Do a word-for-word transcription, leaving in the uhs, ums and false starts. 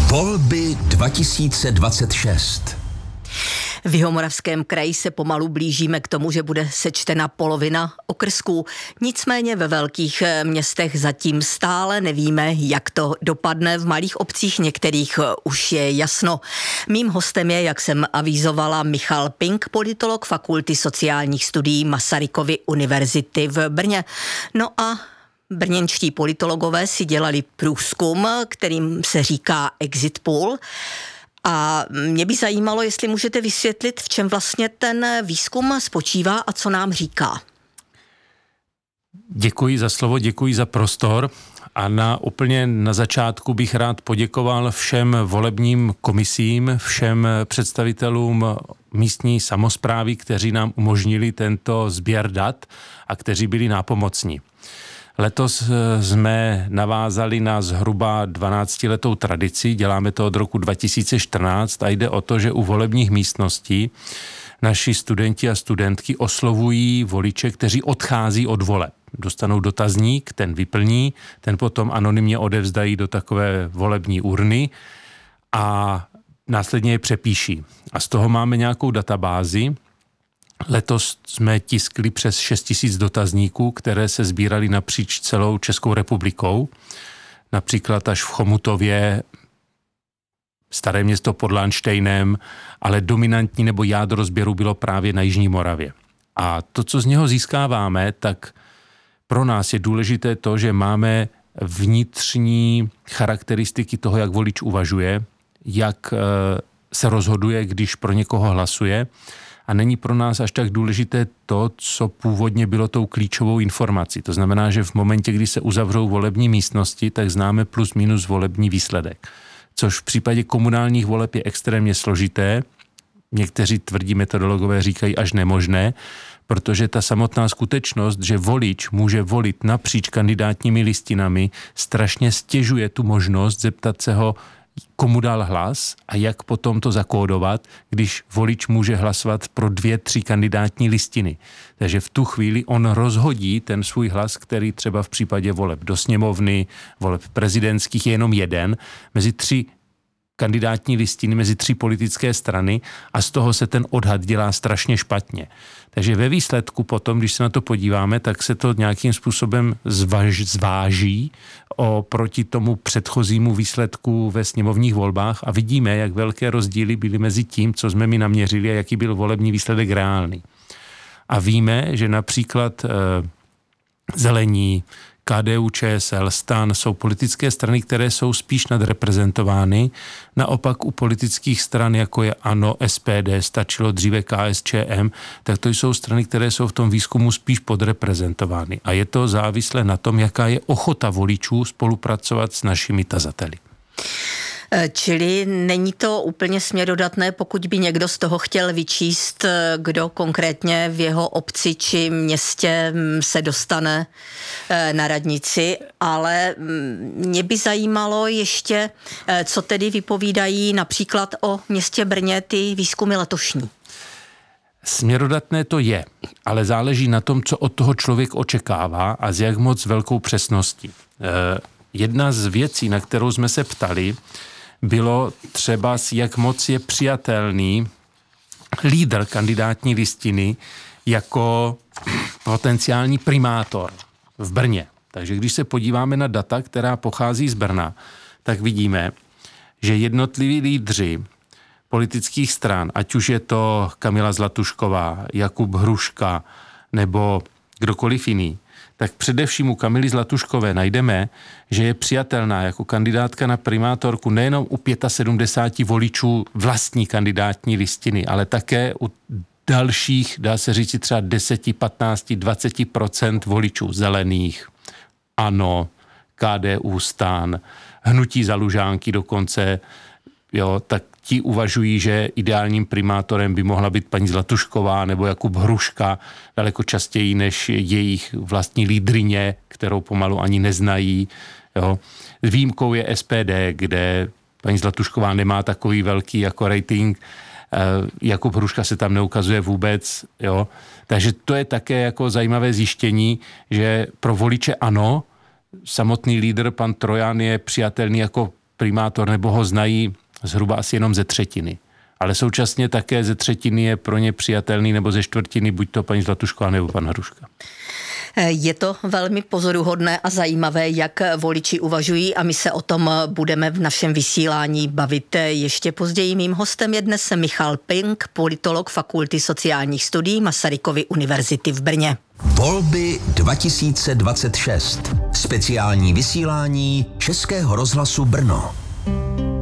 Volby dva tisíce dvacet šest. V Jihomoravském kraji se pomalu blížíme k tomu, že bude sečtena polovina okrsků. Nicméně ve velkých městech zatím stále nevíme, jak to dopadne. V malých obcích některých už je jasno. Mým hostem je, jak jsem avízovala, Michal Pink, politolog Fakulty sociálních studií Masarykovy univerzity v Brně. No a brněnští politologové si dělali průzkum, kterým se říká exit poll. A mě by zajímalo, jestli můžete vysvětlit, v čem vlastně ten výzkum spočívá a co nám říká. Děkuji za slovo, děkuji za prostor. A na úplně na začátku bych rád poděkoval všem volebním komisím, všem představitelům místní samosprávy, kteří nám umožnili tento sběr dat a kteří byli nápomocní. Letos jsme navázali na zhruba dvanáctiletou tradici, děláme to od roku dva tisíce čtrnáct a jde o to, že u volebních místností naši studenti a studentky oslovují voliče, kteří odchází od voleb. Dostanou dotazník, ten vyplní, ten potom anonymně odevzdají do takové volební urny a následně je přepíší. A z toho máme nějakou databázi. Letos jsme tiskli přes šest tisíc dotazníků, které se sbíraly napříč celou Českou republikou. Například až v Chomutově, Staré Město pod Landštejnem, ale dominantní nebo jádro sběru bylo právě na Jižní Moravě. A to, co z něho získáváme, tak pro nás je důležité to, že máme vnitřní charakteristiky toho, jak volič uvažuje, jak se rozhoduje, když pro někoho hlasuje. A není pro nás až tak důležité to, co původně bylo tou klíčovou informací. To znamená, že v momentě, kdy se uzavřou volební místnosti, tak známe plus minus volební výsledek. Což v případě komunálních voleb je extrémně složité. Někteří tvrdí metodologové říkají až nemožné, protože ta samotná skutečnost, že volič může volit napříč kandidátními listinami, strašně stěžuje tu možnost zeptat se ho, komu dal hlas a jak potom to zakódovat, když volič může hlasovat pro dvě, tři kandidátní listiny. Takže v tu chvíli on rozhodí ten svůj hlas, který třeba v případě voleb do sněmovny, voleb prezidentských je jenom jeden, mezi tři kandidátní listiny, mezi tři politické strany a z toho se ten odhad dělá strašně špatně. Takže ve výsledku potom, když se na to podíváme, tak se to nějakým způsobem zvaž, zváží oproti tomu předchozímu výsledku ve sněmovních volbách a vidíme, jak velké rozdíly byly mezi tím, co jsme mi naměřili a jaký byl volební výsledek reálný. A víme, že například e, Zelení, K D U Č S L, STAN jsou politické strany, které jsou spíš nadreprezentovány. Naopak u politických stran, jako je ANO, S P D, stačilo dříve K S Č M, tak to jsou strany, které jsou v tom výzkumu spíš podreprezentovány. A je to závislé na tom, jaká je ochota voličů spolupracovat s našimi tazateli. Čili není to úplně směrodatné, pokud by někdo z toho chtěl vyčíst, kdo konkrétně v jeho obci či městě se dostane na radnici, ale mě by zajímalo ještě, co tedy vypovídají například o městě Brně ty výzkumy letošní. Směrodatné to je, ale záleží na tom, co od toho člověk očekává a s jak moc velkou přesností. Jedna z věcí, na kterou jsme se ptali, bylo třeba, jak moc je přijatelný lídr kandidátní listiny jako potenciální primátor v Brně. Takže když se podíváme na data, která pochází z Brna, tak vidíme, že jednotliví lídři politických stran, ať už je to Kamila Zlatušková, Jakub Hruška nebo kdokoliv jiný, tak především u Kamily Zlatuškové najdeme, že je přijatelná jako kandidátka na primátorku nejenom u sedmdesát pět voličů vlastní kandidátní listiny, ale také u dalších, dá se říct třeba deset, patnáct, dvacet procent voličů Zelených, ANO, K D U, STAN, Hnutí za Lužánky dokonce, jo, tak ti uvažují, že ideálním primátorem by mohla být paní Zlatušková nebo Jakub Hruška daleko častěji než jejich vlastní lídryně, kterou pomalu ani neznají. Jo. Výjimkou je S P D, kde paní Zlatušková nemá takový velký jako rating, Jakub Hruška se tam neukazuje vůbec. Jo. Takže to je také jako zajímavé zjištění, že pro voliče ANO samotný lídr pan Trojan je přijatelný jako primátor, nebo ho znají zhruba asi jenom ze třetiny. Ale současně také ze třetiny je pro ně přijatelný, nebo ze čtvrtiny, buď to paní Zlatušková nebo pan Hruška. Je to velmi pozoruhodné a zajímavé, jak voliči uvažují, a my se o tom budeme v našem vysílání bavit ještě později. Mým hostem je dnes Michal Pink, politolog Fakulty sociálních studií Masarykovy univerzity v Brně. Volby dva tisíce dvacet šest. Speciální vysílání Českého rozhlasu Brno.